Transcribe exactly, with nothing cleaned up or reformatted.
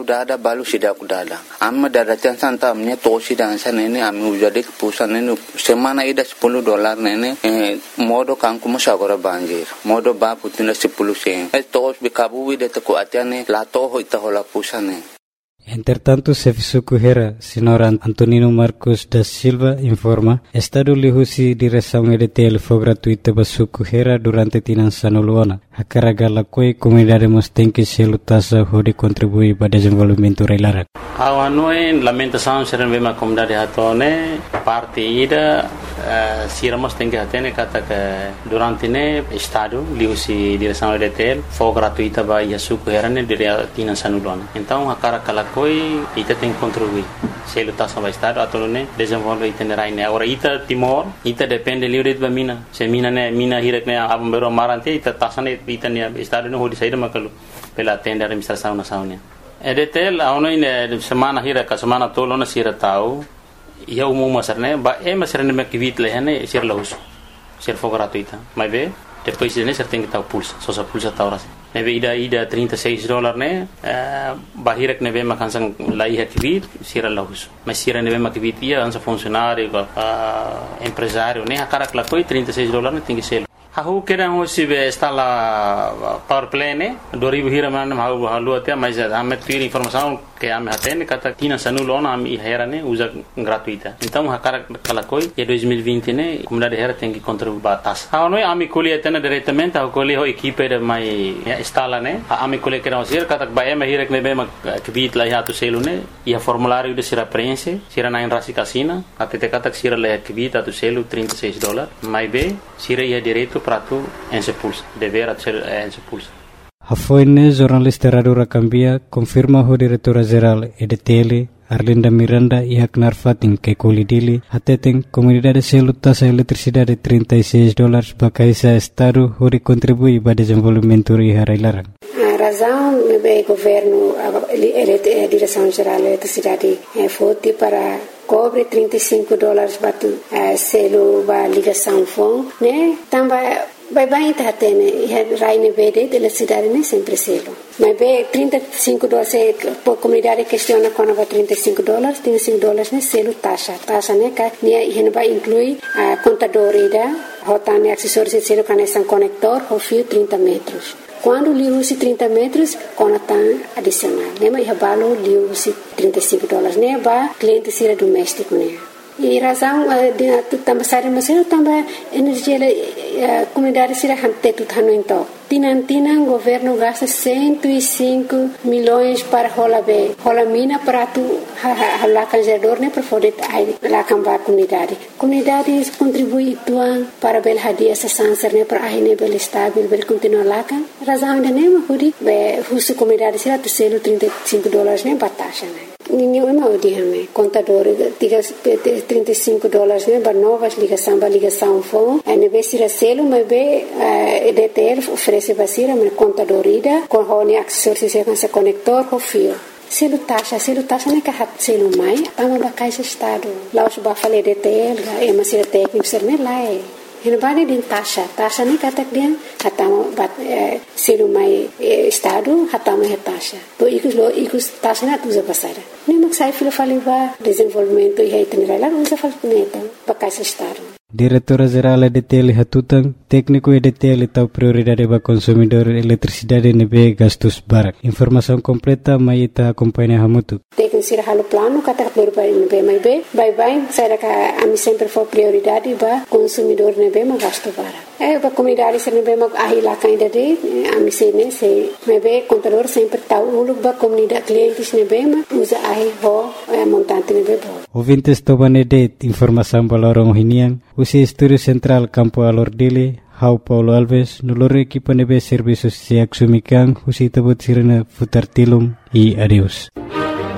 dada balu sidak dada. Amma dada tian santa amnya tosi dan sana ini ami ujade kepusan ini semana ida sepuluh dolar nene eh, modo kanku musagora banjir. Modo ba putina sepuluh sen. Eh tos bikabu wide teku atiane la toho itahola pusane. Entretanto, Sefisu Hera, senhor Antonino Marcos da Silva, informa, Estado lihusi direção E D T L foi gratuita para Suku Hera durante tinan sanuluana. A carga la coi comunidade mostém que se lutassa pode contribuir para o desenvolvimento reilara. A noi lamentação serem bem a comunidade hatone parte ida sira mostém que hatene kata que durante ne Estado lihusi direção E D T L foi gratuita para Suku Hera ne durante tinan sanuluana. Então a carga la coi ita tem que contribuir. Se lutação vai Estado atau ne desenvolve itinerário ne. Agora ita Timor ita depende livre de mina. Se mina ne mina hirak ne abam bero marante ita tasane ita ne Estado no hodi saída makalu pela tenda administração nacional. E D T L a noi ne semana hirak ka semana tolo na sira tau ia umum masarne ba e masarne me kivit lehane sir lahus. Sir fo gratuita. Mas be depois ne ser tem que tau pulsa. Só sa pulsa tau ras. Nebe ida ida trinta e seis dólares ne bahirak nebe makansang lai hakivit sira lahus. Mas sira nebe makivit ia ansa funcionário empresário ne akarak la coi trinta e seis dólares ne tem que ser. Hahu kira hosi be instala power play ne dua ribu hira manam hahu halu atia mas ame tuir informação que ame hatene kata tina sanulona ame hera ne usa gratuita. Então hakara kala koi e dois mil e vinte ne comunidade hera tem que contribuir batas. Ha noi ame koli atena diretamente ha koli ho equipe de mai instala ne ame koli kira hosir kata ba eme hira ne be ma kvit la hatu selu ne ia formulário de sira prense sira na rasi kasina atete kata sira la kvit atu selu trinta e seis dólares mai be sira ia direito prato en se pulsa dever a ser en se pulsa. A foine jornalista Radura Cambia confirma o diretora geral E D T L Arlinda Miranda e Haknar Fatin que colidili ateten comunidade se lutassa eletricidade trinta e seis dólares para caisa estado hori contribui para desenvolvimento e harailaran. A razão do governo a direção geral da eletricidade é forte para cobre trinta e cinco dólares para uh, selo para ligação fone, né? Também vai bem tá tendo raine verde de eletricidade né sempre selo. Mas bem trinta e cinco dólares a comunidade questiona quando vai trinta e cinco dólares, trinta e cinco dólares né selo taxa, taxa né que né ele vai incluir a contador ida, rotane acessórios de selo conexão conector, o fio trinta metros. Quando liu-se trinta metros, conta adicional. Né? Mas o valor liu-se trinta e cinco dólares. Né? Ba cliente sira doméstico. Né? E razão de também sair mas também energia a comunidade sira hante tudo hano então. Tinan tinan governo gasta cento e cinco milhões para rola be. Rola mina para tu lá canjador né para poder lá cambar comunidade. Comunidade contribui tuan para bel hadia essa sanser né para aí né bel estável bel continuar lá kan. Razão de né mas be husu comunidade sira tu selo trinta e cinco dólares né batasha né. Ninguém não diz contador diga trinta e cinco dólares né para novas ligação para ligação fone. A neve sira selo mas be E D T L oferece basira mas contador ida com hone acessórios com esse conector com fio. Selo taxa, selo taxa não é que hat selo mais, tama ba caixa estado. Lá os ba fale E D T L, é uma sira técnico ser né lá é. Ele vai de taxa, taxa nem kata dia, hatama bat selo mai estado, hatama é taxa. To ikus lo ikus taxa na tuza basara. Nem mak sai filo fale ba desenvolvimento e itinerário lá usa fale neta, ba caixa estado. Diretora Geral E D T L Hatutang, técnico E D T L tahu prioridade para consumidor eletricidade nebe gastos barak. Informação completa mai ita acompanha hamutu. Técnico sira halo plano kata prioridade nebe mai be, bye bye, saya ka ami sempre for prioridade para consumidor nebe ma gasto barak. Eh ba comunidade sira nebe ma ahila kainda de ami se ne se nebe contador sempre tahu uluk ba comunidade clientes nebe ma usa ahi ho montante nebe bo. Ouvintes tobane de informação balorong hinian. Usi Estúdio Central Campo Alordile, Hau Paulo Alves, noloro equipa nebe serviços se axumikan, usi tabut sirena futar tilum e adeus.